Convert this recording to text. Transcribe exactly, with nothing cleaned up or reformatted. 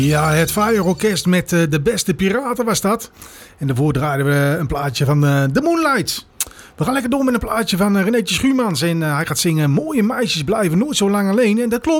Ja, het Fire Orkest met uh, de beste piraten was dat. En daarvoor draaiden we een plaatje van uh, The Moonlights. We gaan lekker door met een plaatje van uh, Renéetje Schuurmans. En uh, hij gaat zingen: mooie meisjes blijven nooit zo lang alleen. En dat klopt.